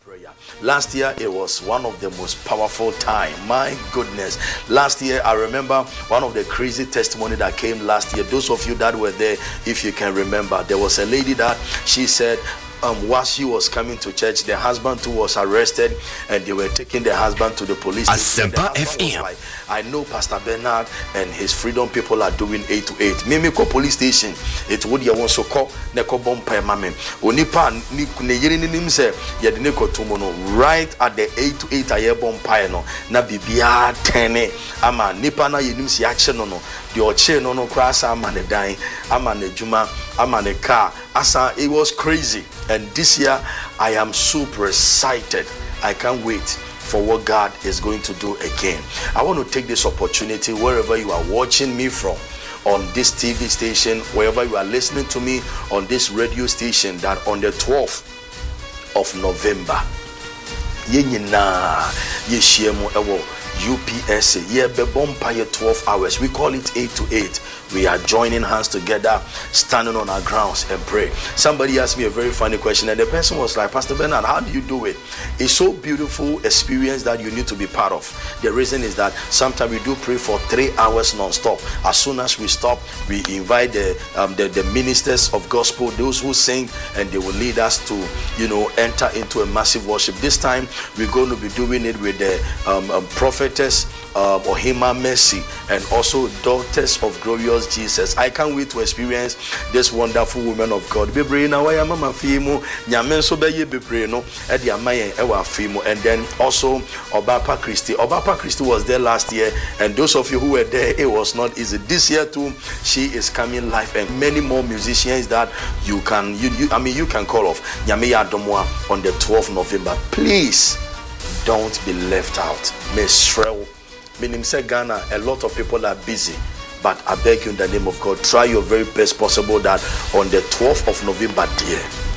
prayer. Last year it was one of the most powerful time. My goodness. Last year I remember one of the crazy testimony that came last year. Those of you that were there, if you can remember, there was a lady that she said while she was coming to church, the husband too was arrested and they were taking the husband to the police station. Asempa FM. Like, I know Pastor Bernard and his freedom people are doing 8 to 8. Mimiko police station. It would you also call Neko Bompa Mamem. Onipa ne yiri nim se yede neko tumono right at the 8 to 8 aye bompa no na bibia tene ama nipa na yenim si action no the oche no krasa ama ne dan ama ne juma ama ne car asa. It was crazy. And this year I am super excited. I can't wait for what God is going to do again. I want to take this opportunity wherever you are watching me from, on this TV station, wherever you are listening to me on this radio station, that on the 12th of November, yenyina yeshiemu ewo UPSA yebe bompa 12 hours. We call it 8 to 8. We are joining hands together, standing on our grounds and pray. Somebody asked me a very funny question, and the person was like, Pastor Bernard, how do you do it? It's so beautiful experience that you need to be part of. The reason is that sometimes we do pray for 3 hours non-stop. As soon as we stop, we invite the ministers of gospel, those who sing, and they will lead us to, enter into a massive worship. This time, we're going to be doing it with the prophetess Ohima Mercy and also Daughters of Glorious Jesus. I can't wait to experience this wonderful woman of God. And then also Obapa Christie. Obapa Christie was there last year, and those of you who were there, it was not easy. This year too, she is coming live, and many more musicians that you can call off. Nyameya Adomwa on the 12th of November. Please don't be left out. Miss Shrell. Meaning say Ghana, a lot of people are busy, but I beg you in the name of God, try your very best possible that on the 12th of November, dear,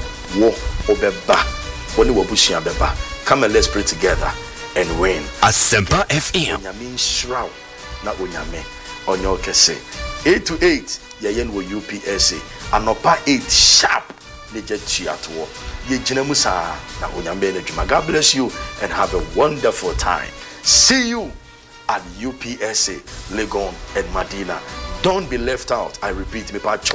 come and let's pray together and win. Asempa FM. Onyamin shroud, not Onyame. Onyo kese. 8 to 8, yayen wo UPSA. Anopa 8 sharp. God bless you and have a wonderful time. See you at UPSA, Legon and Medina. Don't be left out. I repeat,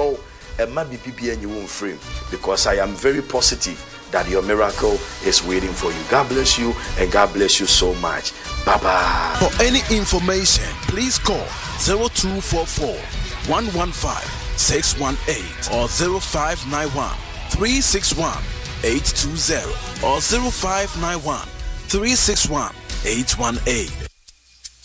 because I am very positive that your miracle is waiting for you. God bless you and God bless you so much. Bye bye. For any information, please call 0244 115 618 or 0591 361 820 or 0591 361 818.